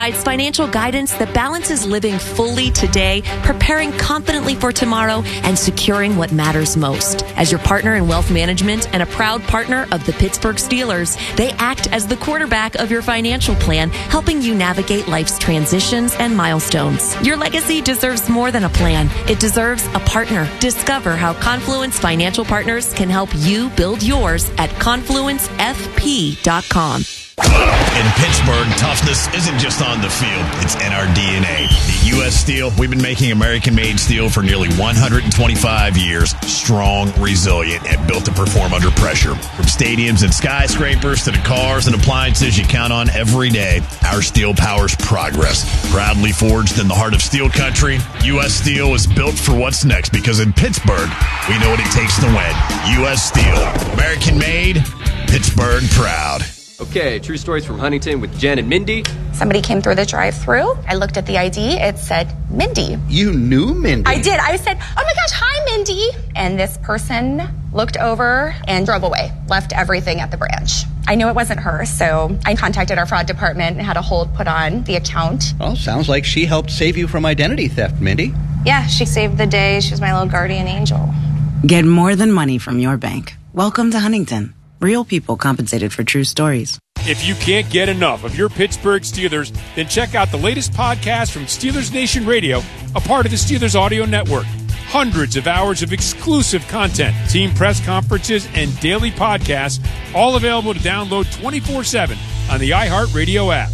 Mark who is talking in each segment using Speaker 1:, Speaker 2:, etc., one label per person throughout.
Speaker 1: Provides financial guidance that balances living fully today, preparing confidently for tomorrow, and securing what matters most. As your partner in wealth management and a proud partner of the Pittsburgh Steelers, they act as the quarterback of your financial plan, helping you navigate life's transitions and milestones. Your legacy deserves more than a plan. It deserves a partner. Discover how Confluence Financial Partners can help you build yours at confluencefp.com.
Speaker 2: In Pittsburgh, toughness isn't just on the field, it's in our DNA. At U.S. Steel, we've been making American-made steel for nearly 125 years. Strong, resilient, and built to perform under pressure. From stadiums and skyscrapers to the cars and appliances you count on every day, our steel powers progress. Proudly forged in the heart of steel country, U.S. Steel is built for what's next because in Pittsburgh, we know what it takes to win. U.S. Steel, American-made, Pittsburgh proud.
Speaker 3: Okay, true stories from Huntington with Jen and Mindy.
Speaker 4: Somebody came through the drive-thru. I looked at the ID. It said Mindy.
Speaker 5: You knew Mindy?
Speaker 4: I did. I said, oh my gosh, hi, Mindy. And this person looked over and drove away, left everything at the branch. I knew it wasn't her, so I contacted our fraud department and had a hold put on the account.
Speaker 5: Well, sounds like she helped save you from identity theft, Mindy.
Speaker 4: Yeah, she saved the day. She was my little guardian angel.
Speaker 6: Get more than money from your bank. Welcome to Huntington. Real people compensated for true stories.
Speaker 7: If you can't get enough of your Pittsburgh Steelers, then check out the latest podcast from Steelers Nation Radio, a part of the Steelers Audio Network. Hundreds of hours of exclusive content, team press conferences, and daily podcasts, all available to download 24/7 on the iHeartRadio app.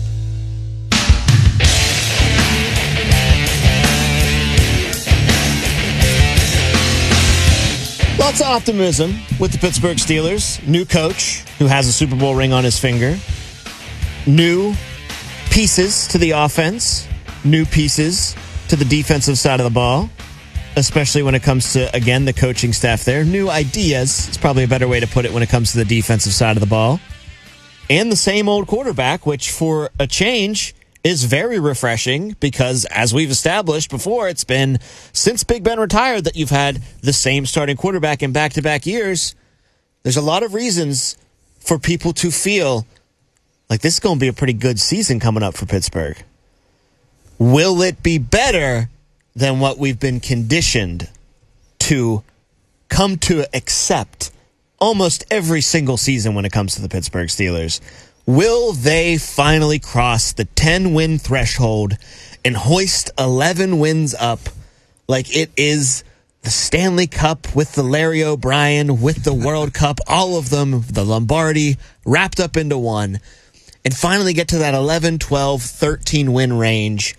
Speaker 8: Lots of optimism with the Pittsburgh Steelers. New coach who has a Super Bowl ring on his finger. New pieces to the offense. New pieces to the defensive side of the ball. Especially when it comes to, again, the coaching staff there. New ideas. It's probably a better way to put it when it comes to the defensive side of the ball. And the same old quarterback, which for a change is very refreshing because, as we've established before, it's been since Big Ben retired that you've had the same starting quarterback in back-to-back years. There's a lot of reasons for people to feel like this is going to be a pretty good season coming up for Pittsburgh. Will it be better than what we've been conditioned to come to accept almost every single season when it comes to the Pittsburgh Steelers? Will they finally cross the 10-win threshold and hoist 11 wins up like it is the Stanley Cup with the Larry O'Brien, with the World Cup, all of them, the Lombardi, wrapped up into one, and finally get to that 11, 12, 13-win range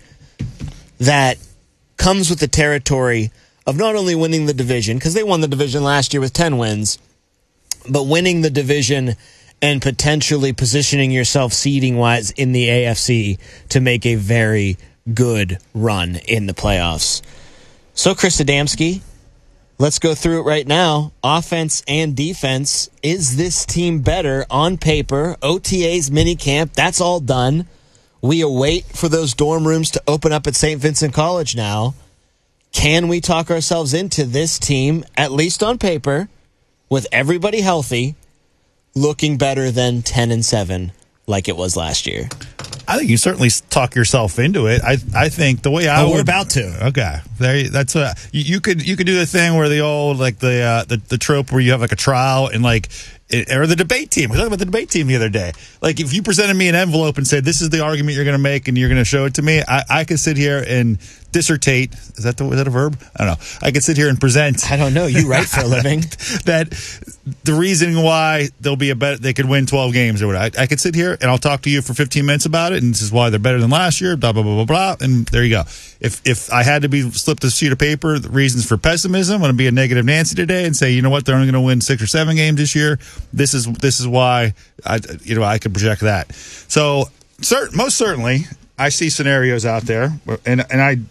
Speaker 8: that comes with the territory of not only winning the division, because they won the division last year with 10 wins, but winning the division and potentially positioning yourself seeding-wise in the AFC to make a very good run in the playoffs. So, Chris Adamski, let's go through it right now. Offense and defense. Is this team better on paper? OTAs, minicamp, that's all done. We await for those dorm rooms to open up at St. Vincent College now. Can we talk ourselves into this team, at least on paper, with everybody healthy, looking better than 10-7 like it was last year?
Speaker 9: I think you certainly talk yourself into it. I think the way
Speaker 8: we're about to.
Speaker 9: Okay, that's you could do the thing where the old the trope where you have like a trial and or the debate team. We talked about the debate team the other day. Like if you presented me an envelope and said this is the argument you're going to make and you're going to show it to me, I could sit here and dissertate. Is that a verb? I don't know. I could sit here and present.
Speaker 8: I don't know. You write for a living.
Speaker 9: That the reason why they'll be they could win 12 games or whatever. I could sit here and I'll talk to you for 15 minutes about it, and this is why they're better than last year. Blah blah blah blah blah. And there you go. If I had to be slipped a sheet of paper, the reasons for pessimism, I'm going to be a negative Nancy today and say, you know what, they're only going to win 6 or 7 games this year. This is why I could project that. So most certainly, I see scenarios out there, and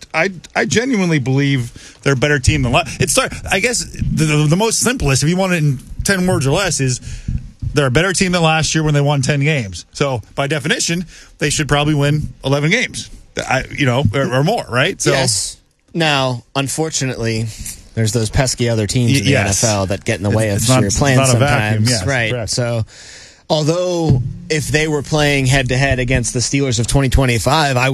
Speaker 9: I genuinely believe they're a better team than last. I guess the most simplest, if you want it in 10 words or less, is they're a better team than last year when they won 10 games. So by definition, they should probably win 11 games, or more, right? So,
Speaker 8: yes. Now, unfortunately, there's those pesky other teams in the NFL that get in the way of your plans sometimes.
Speaker 9: Yes,
Speaker 8: right.
Speaker 9: Correct.
Speaker 8: So, although if they were playing head-to-head against the Steelers of 2025, I